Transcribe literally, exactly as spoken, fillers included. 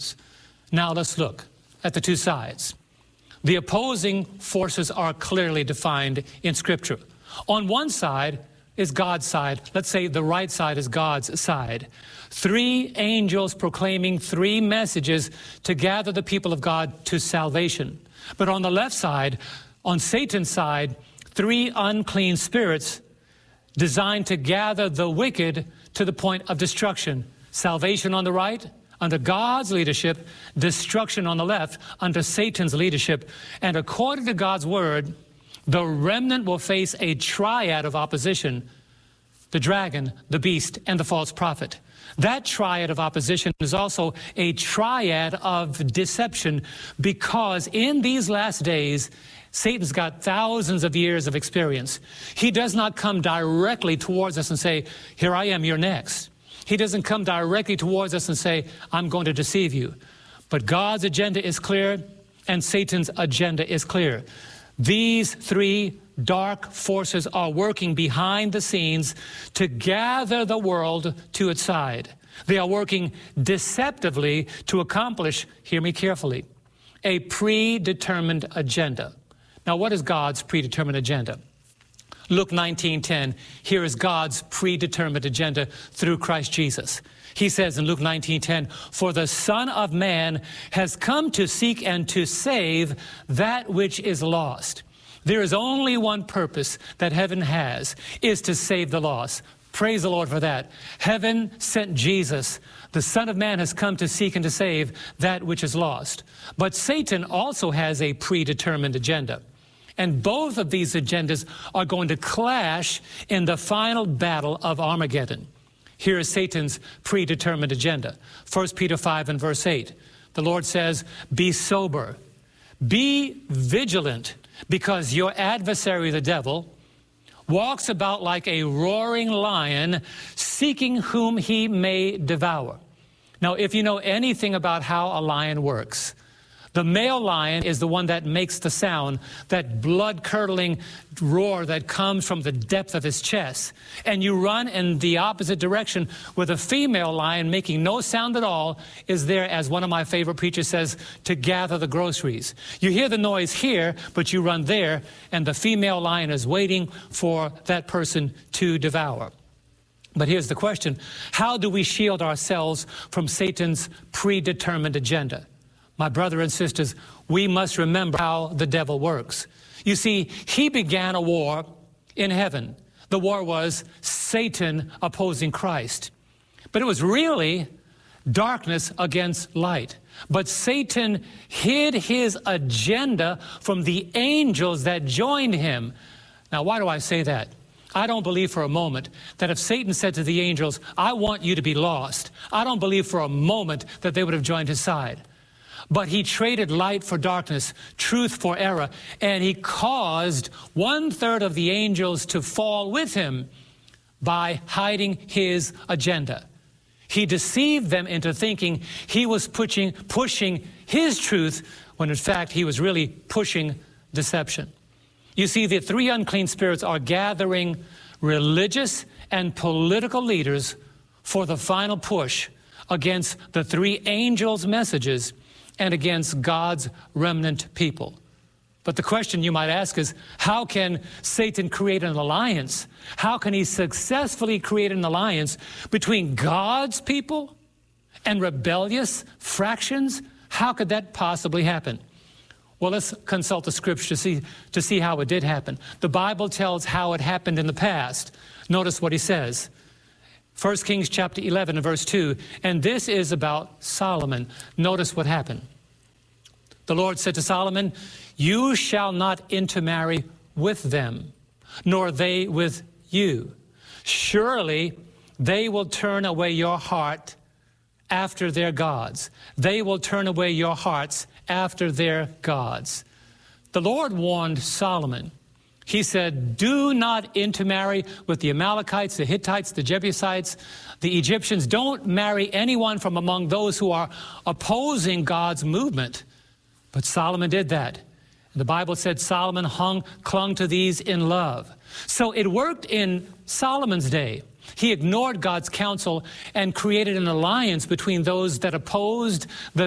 options. Now let's look at the two sides. The opposing forces are clearly defined in Scripture. On one side is God's side. Let's say the right side is God's side. Three angels proclaiming three messages to gather the people of God to salvation. But on the left side, on Satan's side, three unclean spirits designed to gather the wicked to the point of destruction. Salvation on the right, under God's leadership, destruction on the left, under Satan's leadership. And according to God's word, the remnant will face a triad of opposition: the dragon, the beast, and the false prophet. That triad of opposition is also a triad of deception, because in these last days, Satan's got thousands of years of experience. He does not come directly towards us and say, "Here I am, you're next." He doesn't come directly towards us and say, "I'm going to deceive you." But God's agenda is clear, and Satan's agenda is clear. These three dark forces are working behind the scenes to gather the world to its side. They are working deceptively to accomplish, hear me carefully, a predetermined agenda. Now, what is God's predetermined agenda? Luke nineteen ten, here is God's predetermined agenda through Christ Jesus. He says in Luke nineteen ten, "For the Son of Man has come to seek and to save that which is lost." There is only one purpose that heaven has, is to save the lost. Praise the Lord for that. Heaven sent Jesus. The Son of Man has come to seek and to save that which is lost. But Satan also has a predetermined agenda. And both of these agendas are going to clash in the final battle of Armageddon. Here is Satan's predetermined agenda. First Peter five and verse eight. The Lord says, "Be sober, be vigilant, because your adversary, the devil, walks about like a roaring lion, seeking whom he may devour." Now, if you know anything about how a lion works, the male lion is the one that makes the sound, that blood-curdling roar that comes from the depth of his chest. And you run in the opposite direction, where the female lion, making no sound at all, is there, as one of my favorite preachers says, to gather the groceries. You hear the noise here, but you run there, and the female lion is waiting for that person to devour. But here's the question: how do we shield ourselves from Satan's predetermined agenda? My brother and sisters, we must remember how the devil works. You see, he began a war in heaven. The war was Satan opposing Christ. But it was really darkness against light. But Satan hid his agenda from the angels that joined him. Now, why do I say that? I don't believe for a moment that if Satan said to the angels, "I want you to be lost," I don't believe for a moment that they would have joined his side. But he traded light for darkness, truth for error, and he caused one-third of the angels to fall with him by hiding his agenda. He deceived them into thinking he was pushing, pushing his truth, when in fact he was really pushing deception. You see, the three unclean spirits are gathering religious and political leaders for the final push against the three angels' messages and against God's remnant people. But the question you might ask is, how can Satan create an alliance? How can he successfully create an alliance between God's people and rebellious fractions? How could that possibly happen? Well, let's consult the scripture to see, to see how it did happen. The Bible tells how it happened in the past. Notice what he says. First Kings chapter eleven and verse two, and this is about Solomon. Notice what happened. The Lord said to Solomon, "You shall not intermarry with them, nor they with you. Surely they will turn away your heart after their gods. They will turn away your hearts after their gods." The Lord warned Solomon. He said, "Do not intermarry with the Amalekites, the Hittites, the Jebusites, the Egyptians. Don't marry anyone from among those who are opposing God's movement." But Solomon did that. And the Bible said Solomon hung, clung to these in love. So it worked in Solomon's day. He ignored God's counsel and created an alliance between those that opposed the